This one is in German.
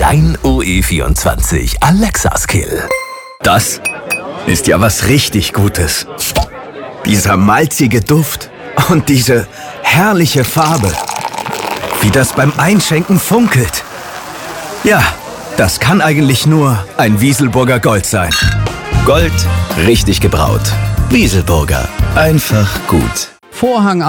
Dein OE24 Alexa-Skill. Das ist ja was richtig Gutes. Dieser malzige Duft und diese herrliche Farbe. Wie das beim Einschenken funkelt. Ja, das kann eigentlich nur ein Wieselburger Gold sein. Gold, richtig gebraut. Wieselburger, einfach gut. Vorhang